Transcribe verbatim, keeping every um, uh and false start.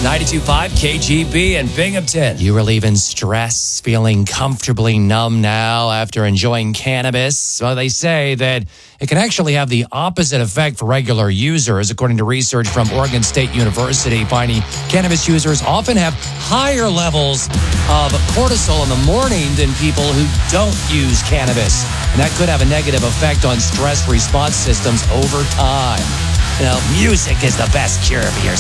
ninety-two point five K G B in Binghamton. You relieving stress, feeling comfortably numb now after enjoying cannabis? Well, they say that it can actually have the opposite effect for regular users, according to research from Oregon State University, finding cannabis users often have higher levels of cortisol in the morning than people who don't use cannabis. And that could have a negative effect on stress response systems over time. You know, music is the best cure for your